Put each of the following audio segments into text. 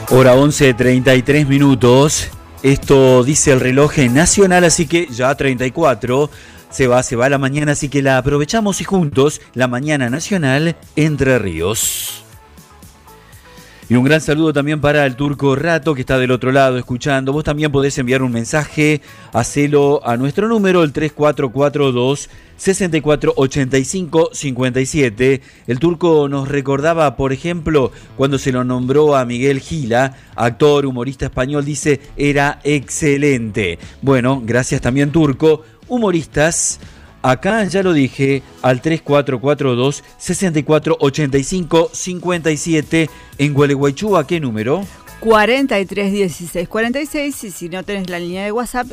Hora 11:33. Esto dice el reloj nacional, así que ya 34. Se va la mañana, así que la aprovechamos y juntos, la mañana nacional Entre Ríos. Y un gran saludo también para el Turco Rato, que está del otro lado escuchando. Vos también podés enviar un mensaje, hacelo a nuestro número, el 3442-6485-57. El Turco nos recordaba, por ejemplo, cuando se lo nombró a Miguel Gila, actor, humorista español, dice, era excelente. Bueno, gracias también, Turco. Humoristas, acá ya lo dije, al 3442-6485-57. En Gualeguaychú, ¿a qué número? 431646, y si no tenés la línea de WhatsApp,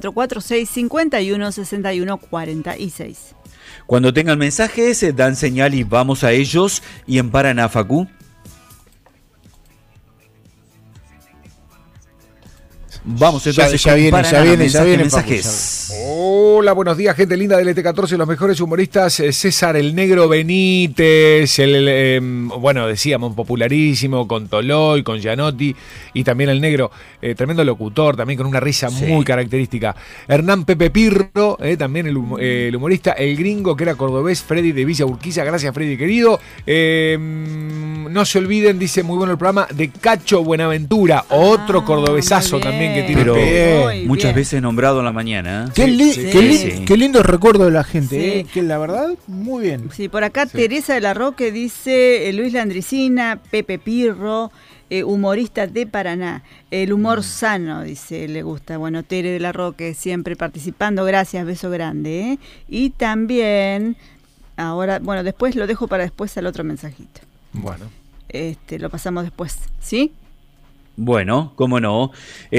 3446-516146. Cuando tengan mensajes, dan señal y vamos a ellos. Y en Paraná, Facu. Vamos entonces, ya viene mensajes. Hola, buenos días, gente linda del ET14, los mejores humoristas. César el Negro Benítez, bueno, decíamos, popularísimo, con Toloy, con Gianotti, y también el Negro, tremendo locutor, también con una risa muy característica. Hernán Pepe Pirro, también el humorista, el gringo que era cordobés, Freddy de Villa Urquiza, gracias Freddy querido. No se olviden, dice, muy bueno el programa, de Cacho Buenaventura, otro cordobesazo también que tiene. Pero muchas veces nombrado en la mañana. Qué lindo recuerdo de la gente, que la verdad, muy bien. Sí, por acá Teresa de la Roque dice, Luis Landricina, Pepe Pirro, humorista de Paraná. El humor sano, dice, le gusta. Bueno, Tere de la Roque siempre participando, gracias, beso grande. Y también, ahora, bueno, después lo dejo para después al otro mensajito. Bueno. Lo pasamos después, ¿sí? Bueno, cómo no.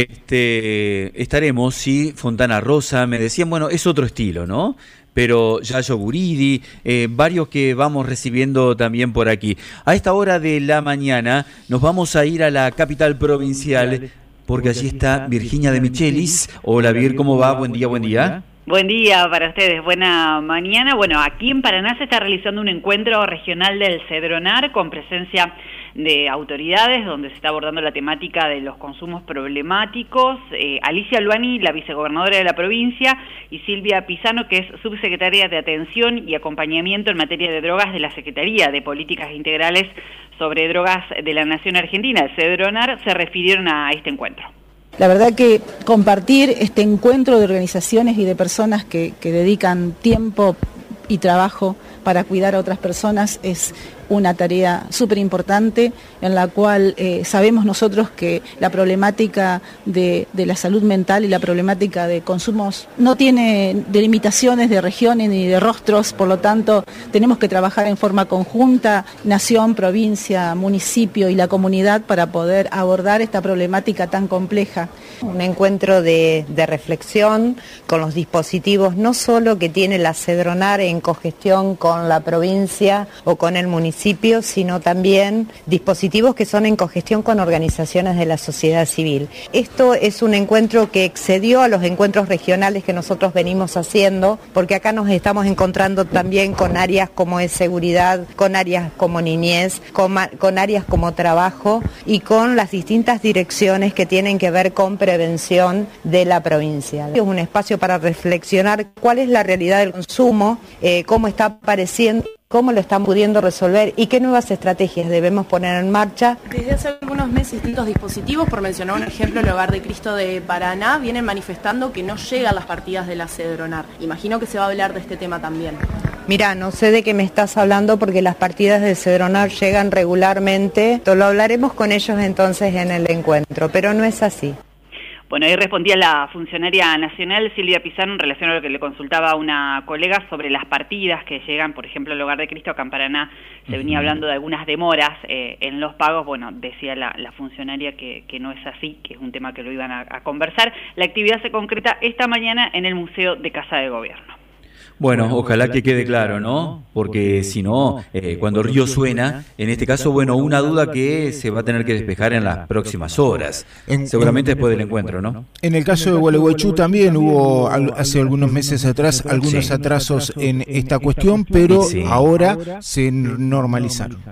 Estaremos, sí, Fontana Rosa, me decían, bueno, es otro estilo, ¿no? Pero Yayo Guridi, varios que vamos recibiendo también por aquí. A esta hora de la mañana nos vamos a ir a la capital provincial, porque allí está Virginia de Michelis. Hola Vir, ¿cómo va? Buen día, buen día. Buen día para ustedes, buena mañana. Bueno, aquí en Paraná se está realizando un encuentro regional del Cedronar con presencia de autoridades donde se está abordando la temática de los consumos problemáticos. Alicia Luani, la vicegobernadora de la provincia, y Silvia Pisano, que es subsecretaria de Atención y Acompañamiento en materia de drogas de la Secretaría de Políticas Integrales sobre Drogas de la Nación Argentina, el Cedronar, se refirieron a este encuentro. La verdad que compartir este encuentro de organizaciones y de personas que dedican tiempo y trabajo para cuidar a otras personas es una tarea súper importante en la cual sabemos nosotros que la problemática de la salud mental y la problemática de consumos no tiene delimitaciones de regiones ni de rostros, por lo tanto tenemos que trabajar en forma conjunta, nación, provincia, municipio y la comunidad para poder abordar esta problemática tan compleja. Un encuentro de reflexión con los dispositivos no solo que tiene la Cedronar en cogestión con la provincia o con el municipio, sino también dispositivos que son en cogestión con organizaciones de la sociedad civil. Esto es un encuentro que excedió a los encuentros regionales que nosotros venimos haciendo, porque acá nos estamos encontrando también con áreas como es seguridad, con áreas como niñez, con áreas como trabajo y con las distintas direcciones que tienen que ver con prevención de la provincia. Es un espacio para reflexionar cuál es la realidad del consumo, cómo está apareciendo, cómo lo están pudiendo resolver y qué nuevas estrategias debemos poner en marcha. Desde hace algunos meses distintos dispositivos, por mencionar un ejemplo, el Hogar de Cristo de Paraná, vienen manifestando que no llegan las partidas de la Cedronar. Imagino que se va a hablar de este tema también. Mira, no sé de qué me estás hablando porque las partidas de Cedronar llegan regularmente. Lo hablaremos con ellos entonces en el encuentro, pero no es así. Bueno, ahí respondía la funcionaria nacional Silvia Pisano en relación a lo que le consultaba a una colega sobre las partidas que llegan, por ejemplo, al Hogar de Cristo acá en Paraná. Se venía hablando de algunas demoras en los pagos. Bueno, decía la funcionaria que no es así, que es un tema que lo iban a conversar. La actividad se concreta esta mañana en el Museo de Casa de Gobierno. Bueno, ojalá que quede claro, ¿no? Porque si no, cuando el río suena, en este caso, bueno, una duda que se va a tener que despejar en las próximas horas, seguramente después del encuentro, ¿no? En el caso de Gualeguaychú también hubo hace algunos meses atrás algunos atrasos en esta cuestión, pero ahora se normalizaron.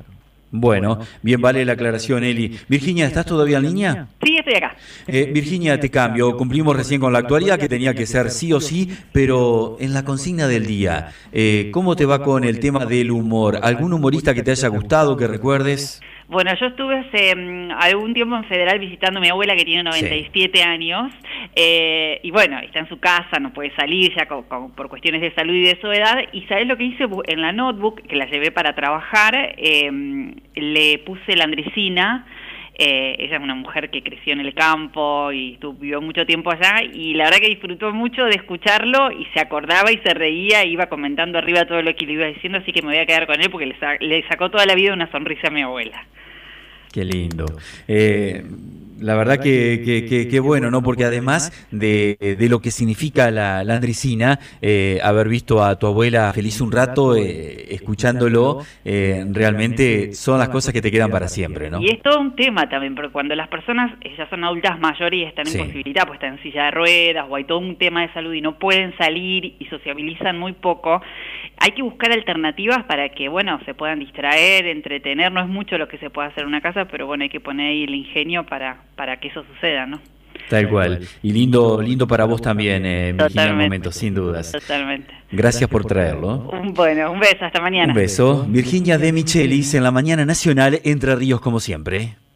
Bueno, bien vale la aclaración, Eli. Virginia, ¿estás todavía en línea? Sí, estoy acá. Virginia, te cambio. Cumplimos recién con la actualidad, que tenía que ser sí o sí, pero en la consigna del día, ¿cómo te va con el tema del humor? ¿Algún humorista que te haya gustado, que recuerdes? Bueno, yo estuve hace algún tiempo en Federal visitando a mi abuela que tiene 97 años y bueno, está en su casa, no puede salir ya por cuestiones de salud y de su edad, y ¿sabés lo que hice? En la notebook, que la llevé para trabajar, le puse la Landricina. Ella es una mujer que creció en el campo y vivió mucho tiempo allá, y la verdad que disfrutó mucho de escucharlo y se acordaba y se reía e iba comentando arriba todo lo que le iba diciendo, así que me voy a quedar con él porque le sacó toda la vida una sonrisa a mi abuela. Qué lindo. La verdad que bueno, ¿no? Porque además de lo que significa la Landricina, haber visto a tu abuela feliz un rato, escuchándolo, realmente son las cosas que te quedan para siempre, ¿no? Y es todo un tema también, porque cuando las personas ya son adultas mayores y están imposibilitadas, pues están en silla de ruedas o hay todo un tema de salud y no pueden salir y sociabilizan muy poco, hay que buscar alternativas para que, bueno, se puedan distraer, entretener. No es mucho lo que se puede hacer en una casa, pero bueno, hay que poner ahí el ingenio para que eso suceda, ¿no? Tal cual. Y lindo para vos también, Virginia, el momento, sin dudas. Totalmente. Gracias por traerlo. Bueno, un beso, hasta mañana. Un beso. Virginia de Michelis en la Mañana Nacional, Entre Ríos como siempre.